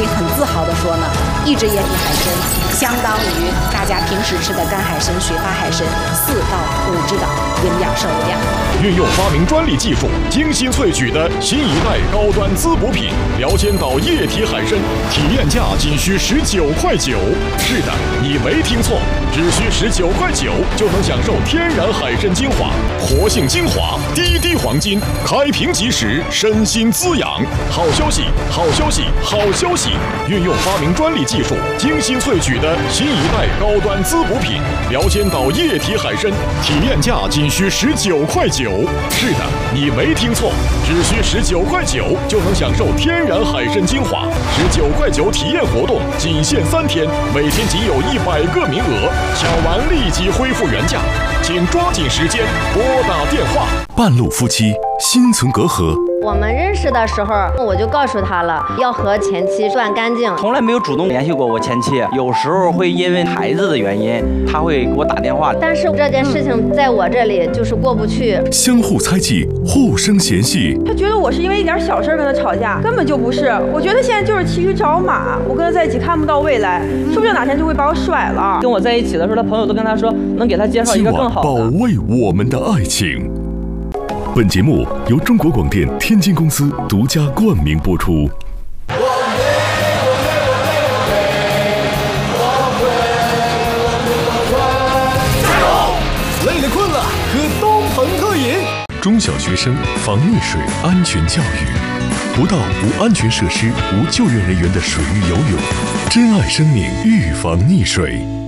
以很自豪地说呢，一只液体海参相当于大家平时吃的干海参、雪花海参4到5只的营养摄入量。 运用发明专利技术，精心萃取的新一代高端滋补品辽仙岛液体海参，体验价仅需19.9块。是的，你没听错，只需19.9块就能享受天然海参精华、活性精华、滴滴黄金，开瓶即食，身心滋养。好消息，好消息，好消息！运用发明专利技术，精心萃取的新一代高端滋补品辽仙岛液体海参，体验价仅需19.9块。是的，你没听错，只需19.9块就能享受天然海参精华。19.9块体验活动仅限3天，每天仅有100个名额，抢完立即恢复原价，请抓紧时间拨打电话。 半路夫妻心存隔阂。 我们认识的时候，我就告诉他了，要和前妻断干净。 从来没有主动联系过我前妻，有时候会因为孩子的原因，他会给我打电话。 但是这件事情在我这里就是过不去。 相互猜忌，互生嫌隙。 他觉得我是因为一点小事跟他吵架，根本就不是。我觉得现在就是骑驴找马，我跟他在一起看不到未来，说不定哪天就会把我甩了。 跟我在一起的时候，他朋友都跟他说，能给他介绍一个更好的。 今晚保卫我们的爱情。本节目由中国广电天津公司独家冠名播出。 加油！累了困了，喝东鹏特饮。 中小学生防溺水安全教育，不到无安全设施、无救援人员的水域游泳，珍爱生命，预防溺水。